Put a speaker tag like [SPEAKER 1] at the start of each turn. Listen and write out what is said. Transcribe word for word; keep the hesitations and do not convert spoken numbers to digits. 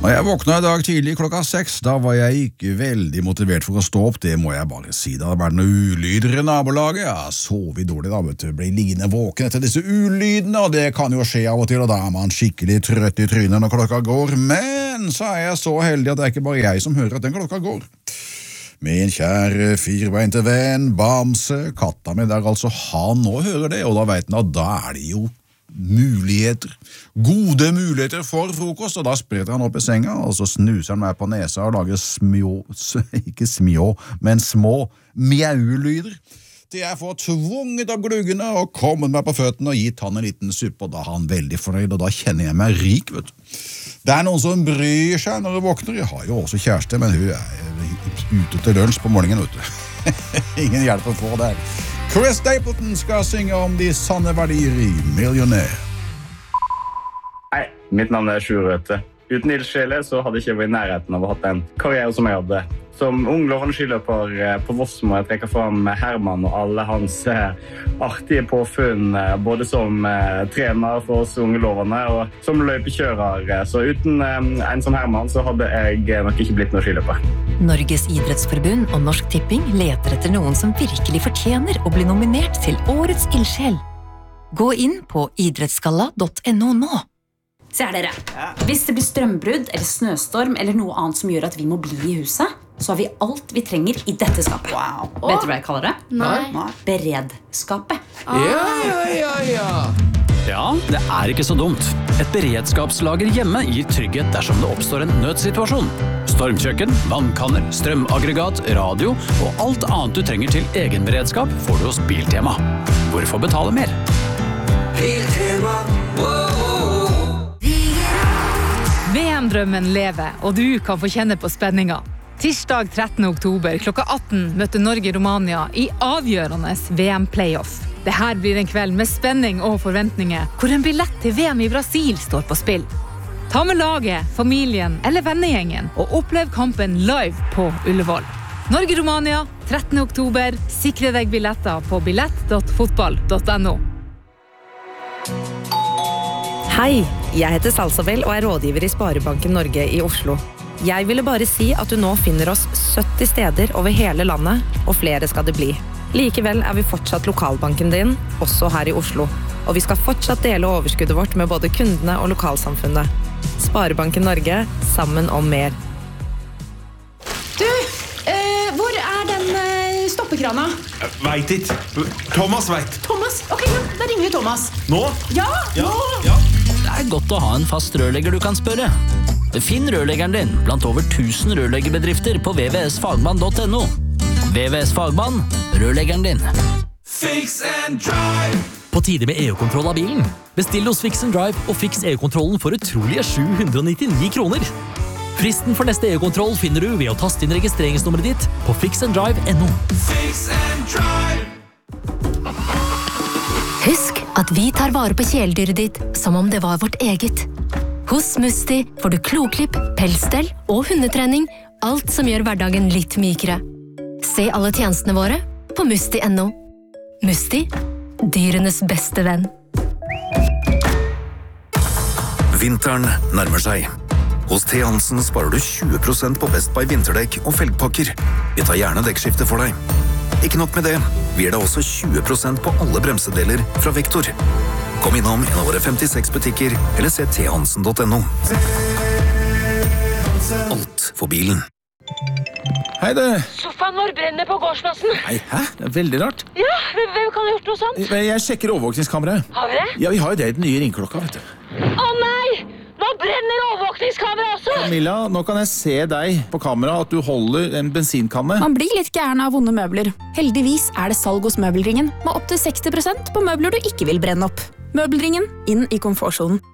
[SPEAKER 1] Når jeg våkna i dag tidlig klokka seks, da var jeg ikke veldig motivert for å stå opp, det må jeg bare si. Da var det noen ulyder i nabolaget, ja, sov vi dårlig da, vet du, ble liggende våken etter disse ulydene, og det kan jo skje av og til, og da er man skikkelig trøtt i trynet når klokka går, men så er jeg så heldig at det er ikke bare jeg som hører at den klokka går. Min kjære firbeinte venn, Bamse, katta mi der altså, han nå hører det, og da vet han at da er det jo muligheter, gode muligheter for frokost, og da spretter han opp i senga, og så snuser han meg på nesa og lager små, ikke små, men små mjaulyder. Til jeg får tvunget opp gluggene og kommet meg på føttene og gitt han en liten suppe, og da er han veldig fornøyd, og da kjenner jeg meg rik, vet du. Det er noen som bryr seg når hun våkner. Jeg har jo også kjæreste, men hun er ute til lunsj på morgenen, vet du. Ingen hjelp å få der. Chris Stapleton skal synge om de sanne verdier i Millionaire.
[SPEAKER 2] Hei, mitt navn er Sjur Røthe. Uten ildsjele så hadde jeg ikke vært i nærheten av å ha hatt en karriere som jeg hadde. Som ung lovende skiløper på Voss må jeg trekke fram Herman og alle hans artige påfunn, både som trener for oss unge lovende og som løypekjører. Så uten en som Herman så hadde jeg nok ikke blitt noen skiløper.
[SPEAKER 3] Norges idrettsforbund og Norsk Tipping leter etter noen som virkelig fortjener å bli nominert til Årets ildsjel. Gå inn på idrettsgalla punktum no nå.
[SPEAKER 4] Se her dere, hvis det blir strømbrudd eller snøstorm eller noe annet som gjør at vi må bli i huset, så har vi alt vi trenger i dette skapet.
[SPEAKER 5] Wow.
[SPEAKER 4] Vet du hva jeg kaller det?
[SPEAKER 5] Nei.
[SPEAKER 4] Beredskapet.
[SPEAKER 5] Ja, ja, ja, ja.
[SPEAKER 6] Ja, det er ikke så dumt. Et beredskapslager hjemme gir trygghet dersom det oppstår en nødsituasjon. Stormkjøkken, vannkanner, strømaggregat, radio og alt annet du trenger til egen beredskap får du hos Biltema. Hvorfor betale mer?
[SPEAKER 7] Biltema, wow.
[SPEAKER 8] V M-drømmen lever, og du kan få kjenne på spenninga. Tirsdag trettende oktober klokka atten møter Norge-Romania i avgjørende V M-playoff. Dette blir en kveld med spenning og forventninger, hvor en billett til V M i Brasil står på spill. Ta med laget, familien eller vennegjengen og opplev kampen live på Ullevål. Norge-Romania, trettende oktober. Sikre deg billetter på billett punktum fotball punktum no.
[SPEAKER 9] Hei, jeg heter Salsabel og er rådgiver i Sparebanken Norge i Oslo. Jeg ville bare si at du nå finner oss sytti steder over hele landet, og flere skal det bli. Likevel er vi fortsatt lokalbanken din, også her i Oslo. Og vi skal fortsatt dele overskuddet vårt med både kundene og lokalsamfunnet. Sparebanken Norge, sammen om mer.
[SPEAKER 4] Du, eh, hvor er den eh, stoppekrana?
[SPEAKER 10] Vet ikke. Thomas vet.
[SPEAKER 4] Thomas? Ok, ja, da ringer vi Thomas.
[SPEAKER 10] Nå?
[SPEAKER 4] Ja,
[SPEAKER 10] ja,
[SPEAKER 4] nå!
[SPEAKER 10] Ja.
[SPEAKER 6] Det er godt å ha en fast rørlegger du kan spørre. Finn rørleggeren din blant over tusen rørleggerbedrifter på v v s fagmann punktum no. V V S Fagmann, rørleggeren din.
[SPEAKER 7] Fix and Drive.
[SPEAKER 11] På tide med E U-kontroll av bilen. Bestill hos Fix and Drive og fiks E U-kontrollen for utrolige sju hundre og nittini kroner. Fristen for neste E U-kontroll finner du ved å taste inn registreringsnummeret ditt på fix and drive punktum no.
[SPEAKER 7] Fix and Drive.
[SPEAKER 3] Husk at vi tar vare på kjæledyret ditt som om det var vårt eget. Hos Musti får du kloklipp, pelsstell og hundetrening, alt som gjør hverdagen litt mykere. Se alle tjenestene våre på musti punktum no. Musti, dyrenes beste venn.
[SPEAKER 12] Vinteren nærmer seg. Hos T. Hansen sparer du tjue prosent på Best Buy vinterdekk og felgpakker. Vi tar gjerne dekkskifte for deg. Ikke nok med det, vi gir deg også tjue prosent på alle bremsedeler fra Vektor. Kom innom en av våre femtiseks butikker, eller se t hansen punktum no. Alt for bilen.
[SPEAKER 10] Hei det.
[SPEAKER 13] Sofaen vår brenner på gårdsplassen.
[SPEAKER 10] Nei, hæ? Det er veldig rart.
[SPEAKER 13] Ja, hvem kan ha gjort noe sånt?
[SPEAKER 10] Jeg sjekker overvåkningskameraet.
[SPEAKER 13] Har vi det?
[SPEAKER 10] Ja, vi har jo det i den nye ringklokka, vet du.
[SPEAKER 13] Å nei! Nå brenner overvåkningskameraet også!
[SPEAKER 10] Camilla, nå kan jeg se deg på kamera at du holder en bensinkanne.
[SPEAKER 14] Man blir litt gæren av vonde møbler. Heldigvis er det salg hos Møbelringen, med opp til seksti prosent på møbler du ikke vil brenne opp. Møbelringen, inn i komfortsonen.